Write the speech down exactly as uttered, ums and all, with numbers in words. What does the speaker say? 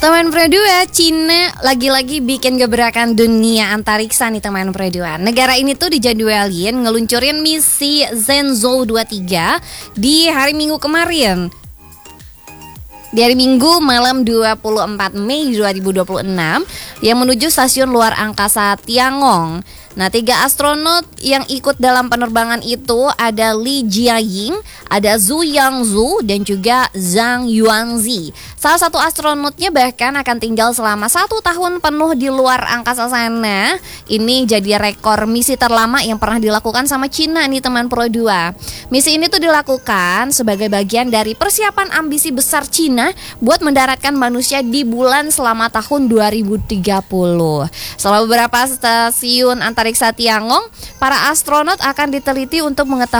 Teman Pro dua, Cina lagi-lagi bikin gebrakan dunia antariksa nih teman Pro dua. Negara ini tuh dijadwalin ngeluncurin misi Zhenzhou dua puluh tiga di hari Minggu kemarin. Di hari Minggu malam dua puluh empat Mei dua ribu dua puluh enam yang menuju stasiun luar angkasa Tiangong. Nah, tiga astronot yang ikut dalam penerbangan itu ada Li Jiaying, ada Zhu Yangzhu, dan juga Zhang Yuanzi. Salah satu astronotnya bahkan akan tinggal selama satu tahun penuh di luar angkasa sana. Ini jadi rekor misi terlama yang pernah dilakukan sama Cina nih teman Pro dua. Misi ini tuh dilakukan sebagai bagian dari persiapan ambisi besar Cina buat mendaratkan manusia di bulan selama tahun dua ribu tiga puluh. Selama beberapa stasiun antariksa Tiangong, para astronot akan diteliti untuk mengetahui